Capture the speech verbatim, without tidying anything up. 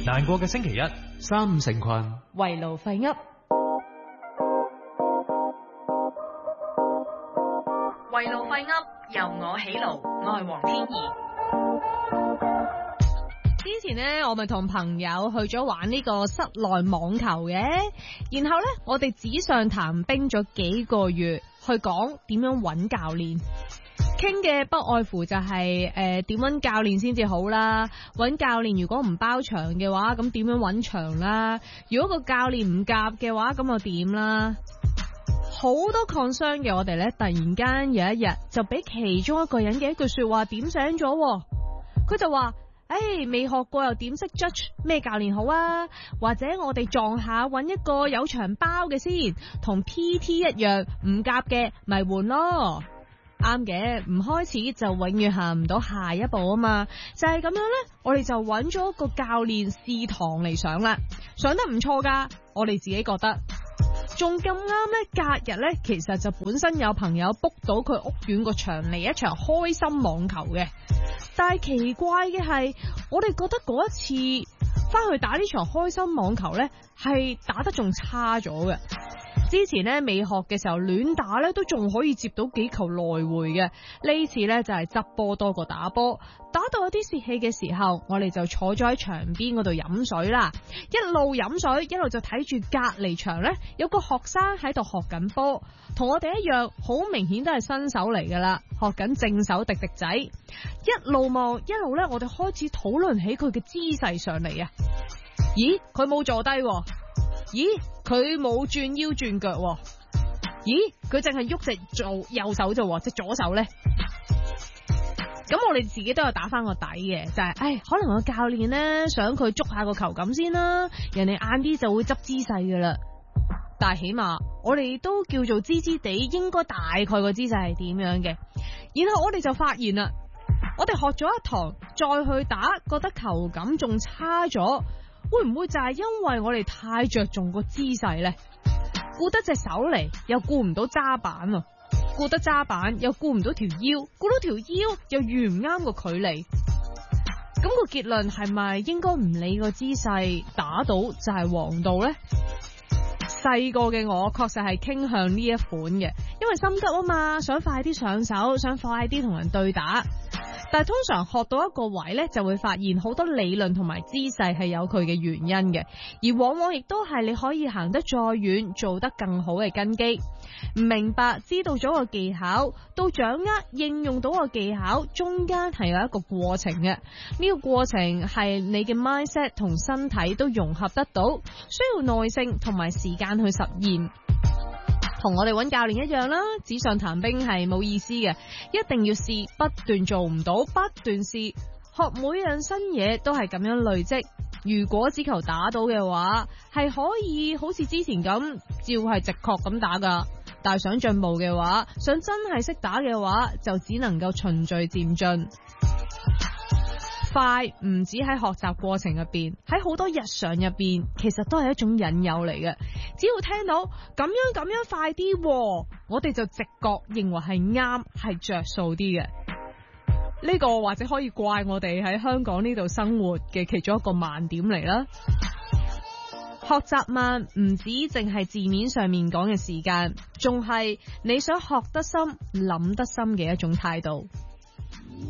難過嘅星期一，三五成群， 圍爐廢噏。圍爐廢噏，由我起爐，我係黃天怡。之前呢，我咪同朋友去咗玩呢個室內網球嘅，然後呢，我哋紙上談兵咗幾個月，去講點樣揾教練。傾嘅不外乎就係誒點揾教練先至好啦，揾教練如果唔包場嘅話，咁點樣揾場啦？如果個教練唔夾嘅話，咁又點啦？好多 concern 嘅我哋呢，突然間有一日就俾其中一個人嘅一句說話點醒咗，佢就話：誒，未學過又點識 judge 咩教練好啊？或者我哋撞下揾一個有場包嘅先，同 P T 一樣唔夾嘅咪換咯。啱嘅，唔開始就永遠行唔到下一步啊嘛，就係咁樣呢，我哋就揾咗個教練試堂嚟上啦，上得唔錯噶，我哋自己覺得，仲咁啱呢，隔日呢，其實就本身有朋友 book 到佢屋苑個場嚟一場開心網球嘅，但係奇怪嘅係，我哋覺得嗰一次翻去打呢場開心網球呢，係打得仲差咗嘅。之前咧未學嘅時候亂打咧都仲可以接到幾球來回嘅，呢次咧就係執波多過打波，打到有啲泄氣嘅時候，我哋就坐咗喺牆邊嗰度飲水啦，一路飲水一路就睇住隔離場咧有個學生喺度學緊波，同我哋一樣，好明顯都係新手嚟噶啦，學緊正手滴滴仔，一路望一路咧，我哋開始討論起佢嘅姿勢上嚟啊！咦，佢冇坐低喎。咦，佢冇轉腰轉腳喎。咦，佢淨係喐隻做右手啫，隻左手呢？咁我哋自己都有打翻個底嘅，就係、是，唉，可能個教練呢想佢捉下個球感先啦，人哋晏啲就會執姿勢噶啦。但係起碼我哋都叫做知知地，應該大概個姿勢係點樣嘅。然後我哋就發現啦，我哋學咗一堂，再去打，覺得球感仲差咗。會唔會就係因為我哋太着重個姿勢呢？顧得隻手嚟，又顧唔到揸板啊；顧得揸板，又顧唔到條腰；顧到條腰，又遇唔啱個距離。咁個結論係咪應該唔理個姿勢，打到就係王道呢？細個嘅我確實係傾向呢一款嘅，因為心急啊嘛，想快啲上手，想快啲同人對打。但係通常學到一個位呢，就會發現好多理論同埋姿勢係有佢嘅原因嘅，而往往亦都係你可以行得再遠，做得更好嘅根基。唔明白，知道咗個技巧，到掌握應用到個技巧，中間係有一個過程嘅。呢個過程係你嘅 mindset 同身體都融合得到，需要耐性同埋時間去實現。同我哋揾教練一樣啦，紙上談兵係冇意思嘅，一定要試，不斷做唔到，不斷試，學每樣新嘢都係咁樣累積。如果只求打到嘅話，係可以好似之前咁，照係直確咁打噶。但係想進步嘅話，想真係識打嘅話，就只能夠循序漸進。快唔止喺學習過程入邊，喺好多日常入邊，其實都係一種引誘嚟嘅。只要聽到咁樣咁樣快啲，我哋就直覺認為係啱，係着數啲嘅。呢個或者可以怪我哋喺香港呢度生活嘅其中一個慢點嚟啦。學習慢唔止淨係字面上面講嘅時間，仲係你想學得深、諗得深嘅一種態度。